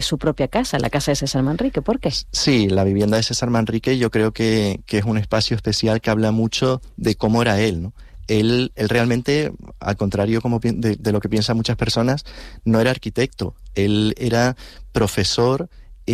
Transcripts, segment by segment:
su propia casa, la casa de César Manrique. ¿Por qué? Sí, la vivienda de César Manrique yo creo que es un espacio especial que habla mucho de cómo era él, ¿no? Él realmente, al contrario de lo que piensan muchas personas, no era arquitecto. Él era profesor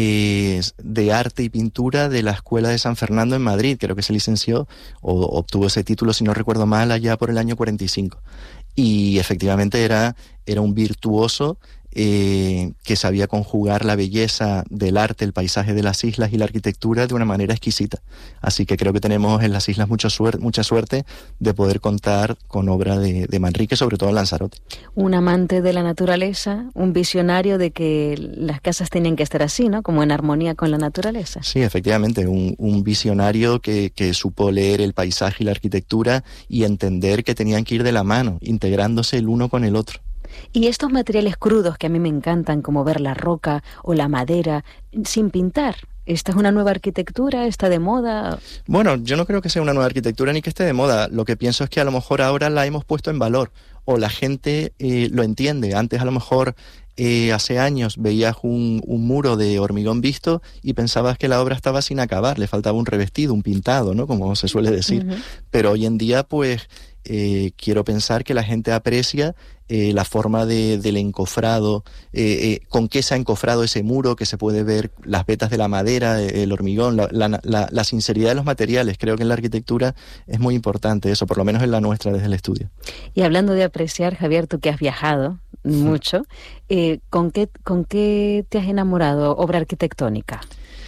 de arte y pintura de la Escuela de San Fernando en Madrid. Creo que se licenció o obtuvo ese título, si no recuerdo mal, allá por el año 45. Y efectivamente era un virtuoso que sabía conjugar la belleza del arte, el paisaje de las islas y la arquitectura de una manera exquisita. Así que creo que tenemos en las islas mucha suerte de poder contar con obra de Manrique, sobre todo en Lanzarote. Un amante de la naturaleza, un visionario de que las casas tenían que estar así, ¿no? Como en armonía con la naturaleza. Sí, efectivamente, un visionario que supo leer el paisaje y la arquitectura y entender que tenían que ir de la mano, integrándose el uno con el otro. Y estos materiales crudos que a mí me encantan, como ver la roca o la madera, sin pintar, ¿esta es una nueva arquitectura? ¿Está de moda? Bueno, yo no creo que sea una nueva arquitectura ni que esté de moda. Lo que pienso es que a lo mejor ahora la hemos puesto en valor o la gente lo entiende. Antes a lo mejor hace años veías un muro de hormigón visto y pensabas que la obra estaba sin acabar, le faltaba un revestido, un pintado, ¿no? Como se suele decir. Uh-huh. Pero hoy en día, pues, quiero pensar que la gente aprecia la forma del encofrado, con qué se ha encofrado ese muro, que se puede ver las vetas de la madera, el hormigón, la sinceridad de los materiales. Creo que en la arquitectura es muy importante eso, por lo menos en la nuestra desde el estudio. Y hablando de apreciar, Javier, tú que has viajado mucho, ¿con qué te has enamorado? ¿Obra arquitectónica?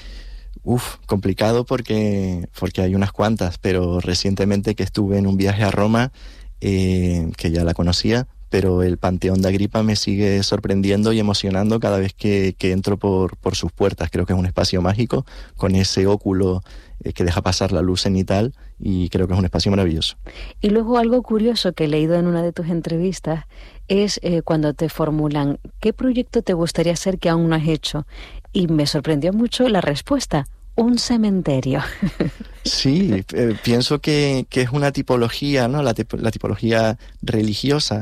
Complicado porque hay unas cuantas, pero recientemente que estuve en un viaje a Roma, que ya la conocía, pero el Panteón de Agripa me sigue sorprendiendo y emocionando cada vez que entro por sus puertas. Creo que es un espacio mágico, con ese óculo que deja pasar la luz cenital, y creo que es un espacio maravilloso. Y luego algo curioso que he leído en una de tus entrevistas es cuando te formulan ¿qué proyecto te gustaría hacer que aún no has hecho? Y me sorprendió mucho la respuesta: un cementerio. Sí, pienso que es una tipología, ¿no? La tipología religiosa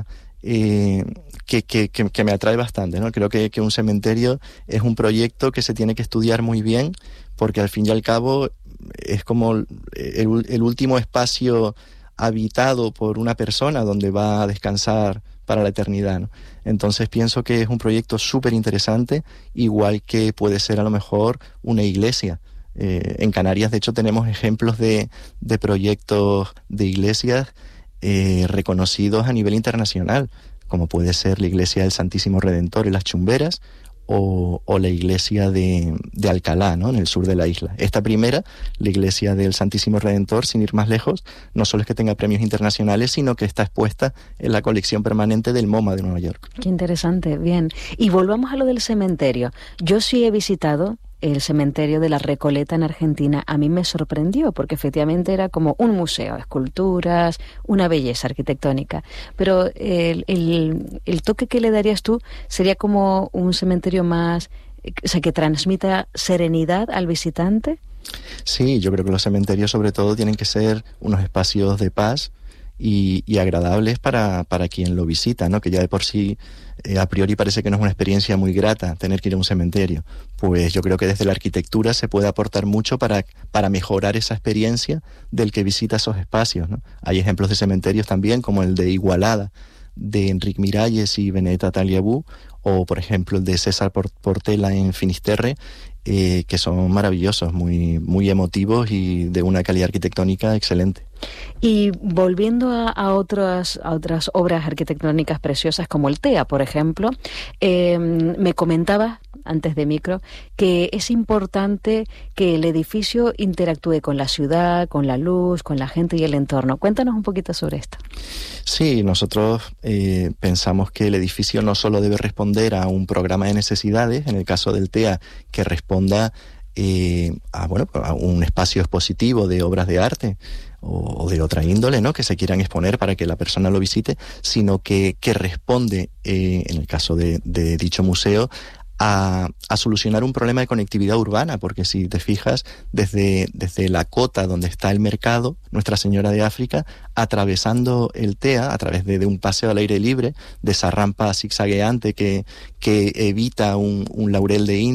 que me atrae bastante, ¿no? Creo que un cementerio es un proyecto que se tiene que estudiar muy bien, porque al fin y al cabo es como el último espacio habitado por una persona donde va a descansar para la eternidad, ¿no? Entonces pienso que es un proyecto súper interesante, igual que puede ser a lo mejor una iglesia. En Canarias, de hecho, tenemos ejemplos de proyectos de iglesias reconocidos a nivel internacional, como puede ser la iglesia del Santísimo Redentor en Las Chumberas o la iglesia de Alcalá, ¿no? En el sur de la isla. Esta primera, la iglesia del Santísimo Redentor, sin ir más lejos, no solo es que tenga premios internacionales, sino que está expuesta en la colección permanente del MoMA de Nueva York. Qué interesante, bien. Y volvamos a lo del cementerio. Yo sí he visitado el cementerio de la Recoleta en Argentina. A mí me sorprendió porque efectivamente era como un museo, esculturas, una belleza arquitectónica. Pero el toque que le darías tú sería como un cementerio más, o sea, que transmita serenidad al visitante. Sí, yo creo que los cementerios sobre todo tienen que ser unos espacios de paz y agradables para quien lo visita, ¿no? Que ya de por sí a priori parece que no es una experiencia muy grata tener que ir a un cementerio. Pues yo creo que desde la arquitectura se puede aportar mucho para mejorar esa experiencia del que visita esos espacios, ¿no? Hay ejemplos de cementerios también, como el de Igualada, de Enric Miralles y Benedetta Tagliabue, o por ejemplo el de César Portela en Finisterre, que son maravillosos, muy, muy emotivos y de una calidad arquitectónica excelente. Y volviendo a otras obras arquitectónicas preciosas como el TEA, por ejemplo, me comentabas antes de micro que es importante que el edificio interactúe con la ciudad, con la luz, con la gente y el entorno. Cuéntanos un poquito sobre esto. Sí, nosotros pensamos que el edificio no solo debe responder a un programa de necesidades, en el caso del TEA, que responda a un espacio expositivo de obras de arte o de otra índole, ¿no?, que se quieran exponer para que la persona lo visite, sino que responde, en el caso de dicho museo, a solucionar un problema de conectividad urbana, porque si te fijas, desde la cota donde está el mercado, Nuestra Señora de África, atravesando el TEA, a través de un paseo al aire libre, de esa rampa zigzagueante que evita un laurel de India,